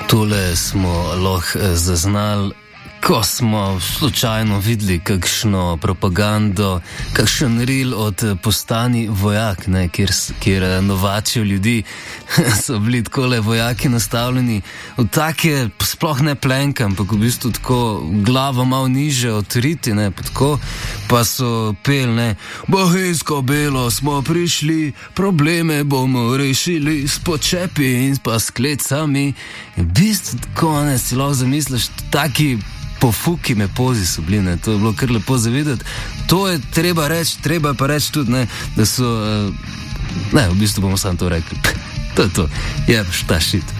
Tole smo lahko zaznali, ko smo slučajno videli kakšno propagando, kakšen reel od Postani vojak, ne, kjer novačijo ljudi, so bili takole vojaki nastavljeni v take, sploh ne plenke, ampak v bistvu tako glavo malo niže od riti, ne, pa tako, pa so pel, ne, bohinjsko belo smo prišli, probleme bomo rešili s počepi in pa s klecami. In v bistvu tako, ne, si lahko zamisliš, taki pofuki me pozi so bili, ne, to je bilo kar lepo zavedati. To je treba reči, treba pa reči tudi, ne, da so, ne, v bistvu bomo samo to rekli. To je to, je šta šit.